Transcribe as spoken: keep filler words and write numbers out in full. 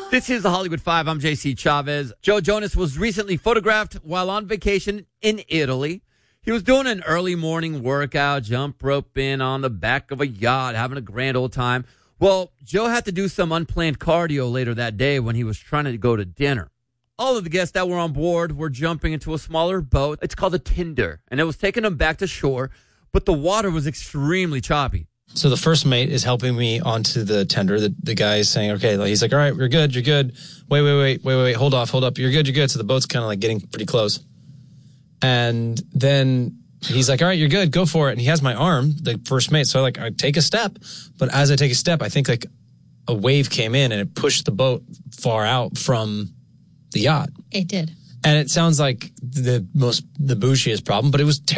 This is the Hollywood Five. I'm J C Chavez. Joe Jonas was recently photographed while on vacation in Italy. He was doing an early morning workout, jump roping on the back of a yacht, having a grand old time. Well, Joe had to do some unplanned cardio later that day when he was trying to go to dinner. All of the guests that were on board were jumping into a smaller boat. It's called a Tinder, and it was taking them back to shore, but the water was extremely choppy. So the first mate is helping me onto the tender. The, the guy is saying, okay, like, he's like, all right, you're good, you're good. Wait, wait, wait, wait, wait, hold off, hold up. You're good, you're good. So the boat's kind of like getting pretty close. And then he's like, all right, you're good, go for it. And he has my arm, the first mate. So I like, I take a step. But as I take a step, I think like a wave came in and it pushed the boat far out from the yacht. It did. And it sounds like the most, the bougiest problem, but it was terrible.